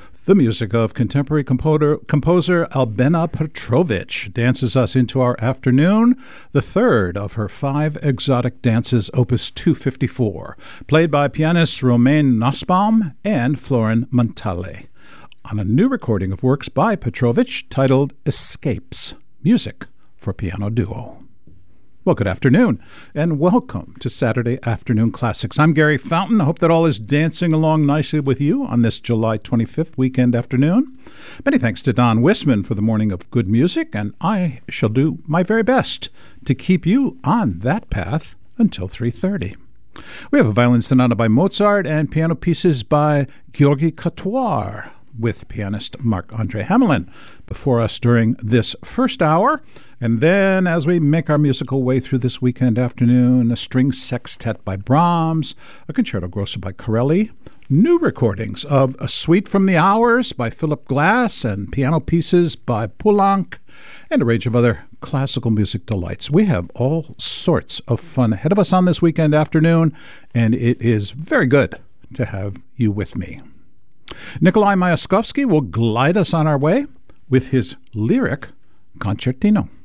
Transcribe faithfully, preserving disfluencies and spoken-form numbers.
The music of contemporary composer, composer Albena Petrovic dances us into our afternoon, the third of her five exotic dances, Opus two fifty-four, played by pianists Romain Nussbaum and Florin Montale, on a new recording of works by Petrovic titled Escapes, Music for Piano Duo. Well, good afternoon, and welcome to Saturday Afternoon Classics. I'm Gary Fountain. I hope that all is dancing along nicely with you on this July twenty-fifth weekend afternoon. Many thanks to Don Wisman for the morning of good music, and I shall do my very best to keep you on that path until three thirty. We have a violin sonata by Mozart and piano pieces by György Kaczor, with pianist Marc-Andre Hamelin before us during this first hour. And then, as we make our musical way through this weekend afternoon, a string sextet by Brahms, a concerto grosso by Corelli, new recordings of A Suite from the Hours by Philip Glass and piano pieces by Poulenc, and a range of other classical music delights. We have all sorts of fun ahead of us on this weekend afternoon, and it is very good to have you with me. Nikolai Myaskovsky will glide us on our way with his lyric concertino.